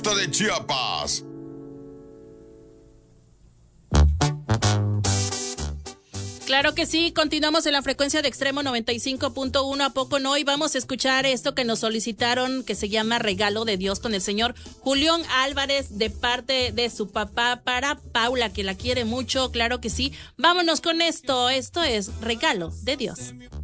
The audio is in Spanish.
de Chiapas. Claro que sí, continuamos en la frecuencia de Extremo 95.1, ¿a poco no? Y vamos a escuchar esto que nos solicitaron, que se llama Regalo de Dios, con el señor Julián Álvarez, de parte de su papá para Paula, que la quiere mucho, claro que sí. Vámonos con esto es Regalo de Dios.